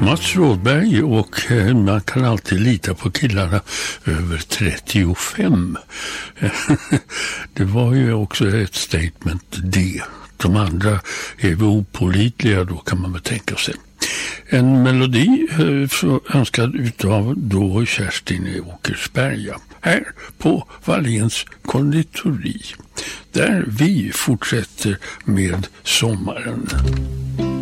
Mats Rådberg, och man kan alltid lita på killarna över 35. Det var ju också ett statement det. De andra är vi opålitliga, då kan man väl tänka sig. En melodi önskad utav då Kerstin i Åkersberga här på Wallens konditori, där vi fortsätter med sommaren.